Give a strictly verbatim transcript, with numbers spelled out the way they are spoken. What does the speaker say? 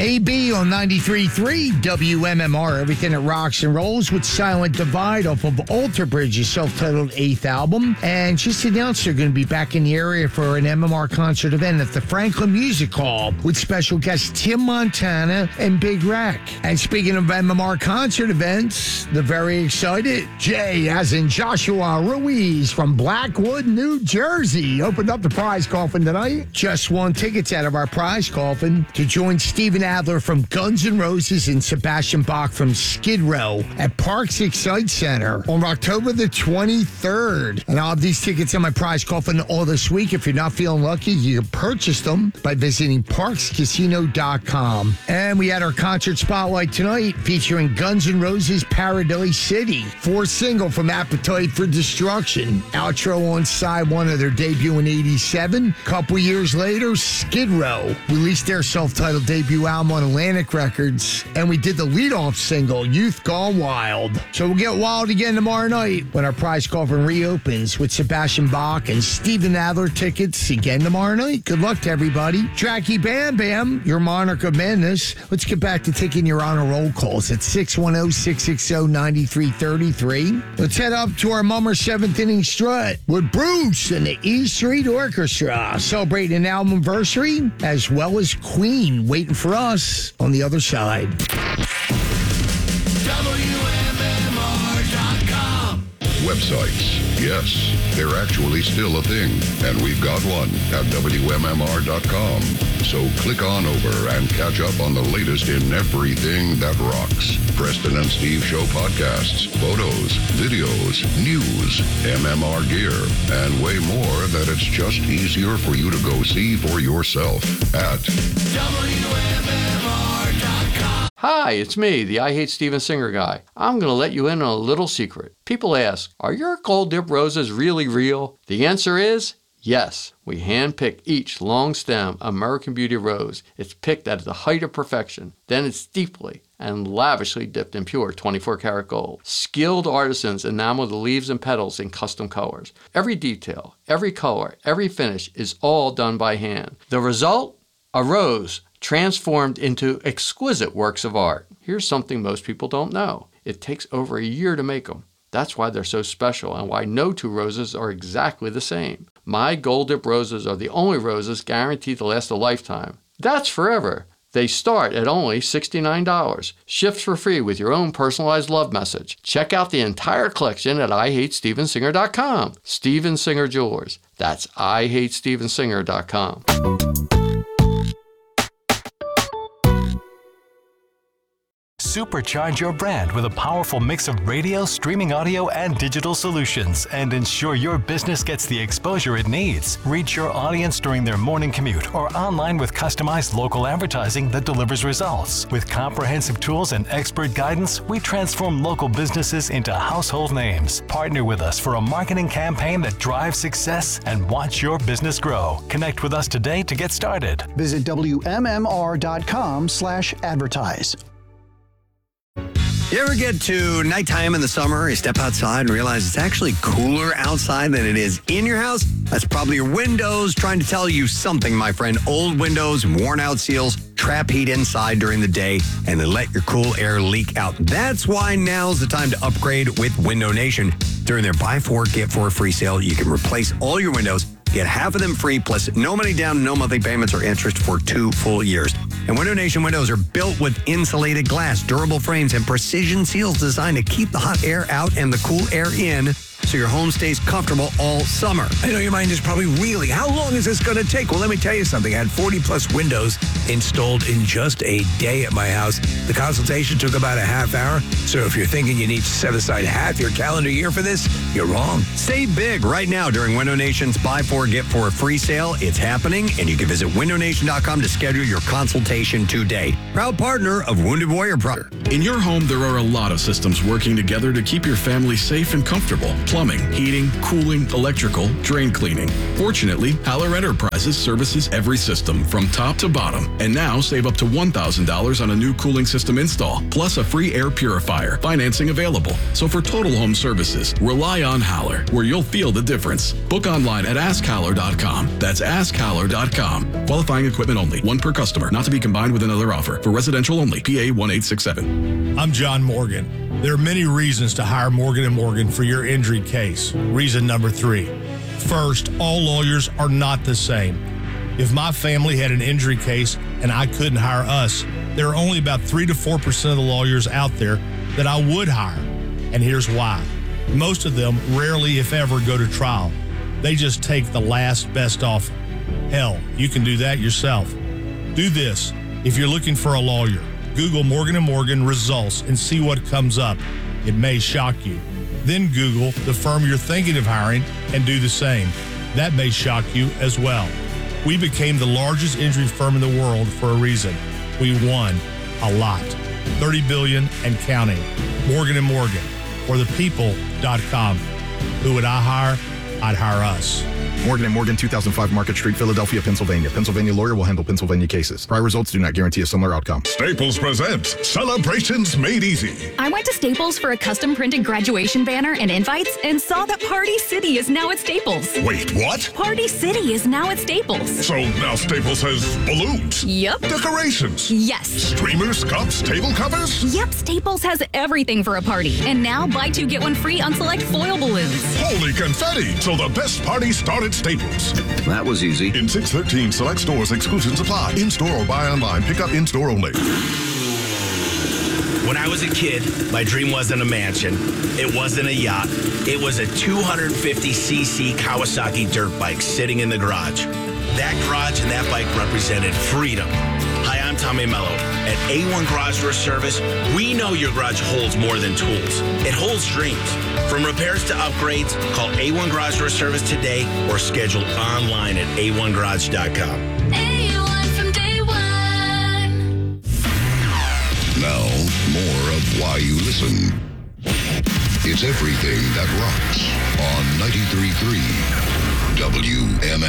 A B on ninety-three point three W M M R. Everything that rocks and rolls with Silent Divide off of Alter Bridge's self-titled eighth album. And just announced they're going to be back in the area for an M M R concert event at the Franklin Music Hall with special guests Tim Montana and Big Rack. And speaking of M M R concert events, the very excited Jay, as in Joshua Ruiz from Blackwood, New Jersey, opened up the prize coffin tonight. Just won tickets out of our prize coffin to join Steven Adler from Guns N' Roses and Sebastian Bach from Skid Row at Parks Excite Center on October the twenty-third. And I'll have these tickets in my prize coffin all this week. If you're not feeling lucky, you can purchase them by visiting parks casino dot com. And we had our concert spotlight tonight featuring Guns N' Roses' Paradise City, fourth single from Appetite for Destruction. Outro on side one of their debut in eighty-seven. Couple years later, Skid Row released their self-titled debut album on Atlantic Records, and we did the lead-off single, Youth Gone Wild. So we'll get wild again tomorrow night when our prize coffin reopens with Sebastian Bach and Steven Adler tickets again tomorrow night. Good luck to everybody. Jackie Bam Bam, your monarch of madness. Let's get back to taking your honor roll calls at six one zero, six six zero, nine three three three. Let's head up to our Mummer seventh Inning Strut with Bruce and the E Street Orchestra, celebrating an album anniversary, as well as Queen waiting for us on the other side. W M M R dot com. Websites. Yes, they're actually still a thing, and we've got one at W M M R dot com. So click on over and catch up on the latest in everything that rocks. Preston and Steve Show podcasts, photos, videos, news, M M R gear, and way more that it's just easier for you to go see for yourself at W M M R dot com. Hi, it's me, the I Hate Steven Singer guy. I'm going to let you in on a little secret. People ask, are your gold dip roses really real? The answer is yes. We hand-pick each long-stem American Beauty rose. It's picked at the height of perfection. Then it's deeply and lavishly dipped in pure twenty-four karat gold. Skilled artisans enamel the leaves and petals in custom colors. Every detail, every color, every finish is all done by hand. The result? A rose transformed into exquisite works of art. Here's something most people don't know. It takes over a year to make them. That's why they're so special and why no two roses are exactly the same. My Gold Dip roses are the only roses guaranteed to last a lifetime. That's forever. They start at only sixty-nine dollars. Ships for free with your own personalized love message. Check out the entire collection at I hate steven singer dot com. Steven Singer Jewelers. That's I hate steven singer dot com. Supercharge your brand with a powerful mix of radio, streaming audio, and digital solutions, and ensure your business gets the exposure it needs. Reach your audience during their morning commute or online with customized local advertising that delivers results. With comprehensive tools and expert guidance, we transform local businesses into household names. Partner with us for a marketing campaign that drives success and watch your business grow. Connect with us today to get started. Visit W M M R dot com slash advertise. You ever get to nighttime in the summer, you step outside and realize it's actually cooler outside than it is in your house? That's probably your windows trying to tell you something, my friend. Old windows and worn out seals trap heat inside during the day and they let your cool air leak out. That's why now's the time to upgrade with Window Nation. During their buy four, get four free sale, you can replace all your windows, get half of them free, plus no money down, no monthly payments or interest for two full years. And Window Nation windows are built with insulated glass, durable frames, and precision seals designed to keep the hot air out and the cool air in, so your home stays comfortable all summer. I know your mind is probably reeling. How long is this going to take? Well, let me tell you something. I had forty plus windows installed in just a day at my house. The consultation took about a half hour. So if you're thinking you need to set aside half your calendar year for this, you're wrong. Save big right now during Window Nation's Buy Four, Get Four free sale. It's happening, and you can visit window nation dot com to schedule your consultation today. Proud partner of Wounded Warrior Pro. In your home, there are a lot of systems working together to keep your family safe and comfortable. plumbing, heating, cooling, electrical, drain cleaning. Fortunately, Haller Enterprises services every system from top to bottom. And now save up to one thousand dollars on a new cooling system install, plus a free air purifier. Financing available. So for total home services, rely on Haller, where you'll feel the difference. Book online at ask haller dot com. That's ask haller dot com. Qualifying equipment only. One per customer. Not to be combined with another offer. For residential only. P A one eight six seven. I'm John Morgan. There are many reasons to hire Morgan and Morgan for your injury case. Reason number three. First, all lawyers are not the same. If my family had an injury case and I couldn't hire us, there are only about three to four percent of the lawyers out there that I would hire. And here's why. Most of them rarely, if ever, go to trial. They just take the last best offer. Hell, you can do that yourself. Do this. If you're looking for a lawyer, Google Morgan and Morgan results and see what comes up. It may shock you. Then Google the firm you're thinking of hiring and do the same. That may shock you as well. We became the largest injury firm in the world for a reason. We won a lot. thirty billion dollars and counting. Morgan and Morgan, or the people dot com. Who would I hire? I'd hire us. Morgan and Morgan, two thousand five Market Street, Philadelphia, Pennsylvania. Pennsylvania lawyer will handle Pennsylvania cases. Prior results do not guarantee a similar outcome. Staples presents Celebrations Made Easy. I went to Staples for a custom printed graduation banner and invites and saw that Party City is now at Staples. Wait, what? Party City is now at Staples. So now Staples has balloons? Yep. Decorations? Yes. Streamers, cups, table covers? Yep, Staples has everything for a party. And now buy two, get one free on select foil balloons. Holy confetti! So the best party started Staples. That was easy. In six thirteen select stores, exclusions apply. In-store or buy online. Pick up in-store only. When I was a kid, my dream wasn't a mansion. It wasn't a yacht. It was a two hundred fifty c c Kawasaki dirt bike sitting in the garage. That garage and that bike represented freedom. Hi, I'm Tommy Mello. At A one Garage Door Service, we know your garage holds more than tools. It holds dreams. From repairs to upgrades, call A one Garage Door Service today or schedule online at a one garage dot com. A one from day one. Now, more of why you listen. It's everything that rocks on ninety-three point three W M M.